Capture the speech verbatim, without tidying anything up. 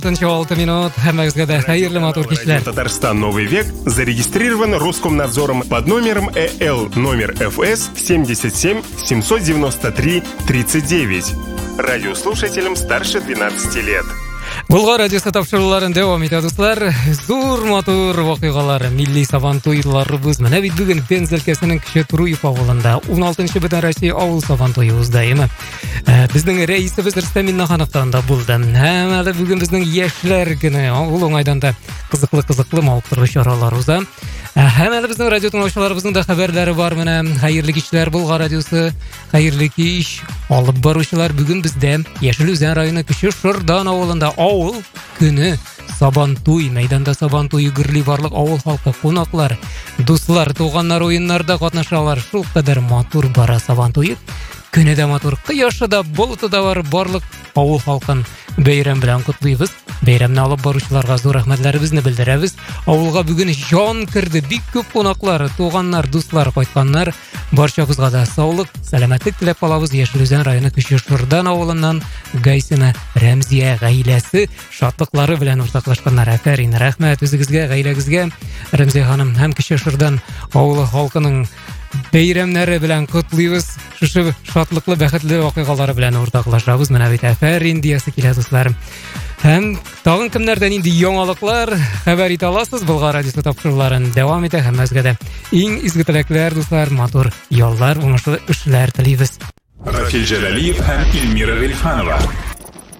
алты минут. Хаммагызга да хайырлы матур кечлер. Татарстан Новый век зарегистрирован Роскомнадзором под номером Э Л номер Ф С семьдесят семь семьсот девяносто три тридцать девять. Радиослушателям старше двенадцати лет. Булгар радиосы тапшыруларын дәвам итә, дуслар. Зур матур вакыйгалар, милли сабантуйларыбыз. Менә бит бүген Пенза өлкәсенең Кече Туруев авылында он алтынчы бөтен Россия авыл сабантуе узды. Безнең рәисебез Рөстәм Миннахановтан да булды. Һәм әле бүген безнең яшьләр көне, ул уңайдан да кызыклы-кызыклы мавыктыргыч чаралар уза. Һәм әле безнең радио тыңлаучыларыбызның да хәбәрләре бар. Менә хәерле кичләр, Булгар радиосы, хәерле кич. Алып баручылар бүген бездә Яшел Үзән районы Кече Шырдан авылында авыл көне сабантуй, мәйданда сабантуй гөрли барлык авыл халкы, кунаклар, дуслар, туганнар уеннарда катнашалар. Шул кадәр матур бара сабантуй. Көне дә матур, кояшы да, болыты да бар, барлык авыл халкын бәйрәм белән котлыйбыз. Бәйрәмне алып баручыларга зур рәхмәтләребезне белдерәбез. Авылга бүген җан кирде, бик күп кунаклар, туганнар, дуслар кайтканнар. Барчагызга да саулык, сәламәтлек теләп калабыз. Яшел Үзән районы Кече Шырдан авылыннан Гайсина Рәмзия гаиләсе шатлыклары белән уртаклашканнар. Афәрин, рәхмәт үзегезгә, гаиләгезгә. Рәмзия ханым һәм Кече Шырдан авылы халкының бәйрәмнәре белән котлыйбыз. Шушы шатлыклы, бәхетле вакыйгалары белән уртаклашабыз. Менә бит афәрин диясе килә, дуслар. Һәм тагын кемнәрдән инде яңалыклар хәбәр итә аласыз? Булгар радиосы тапшыруларын дәвам итә. Һәммәгезгә дә иң изге теләкләр, дуслар, матур яллар, уңышлы эшләр телибез. Рафил Җәләлиев һәм Илмира Гыйльфанова.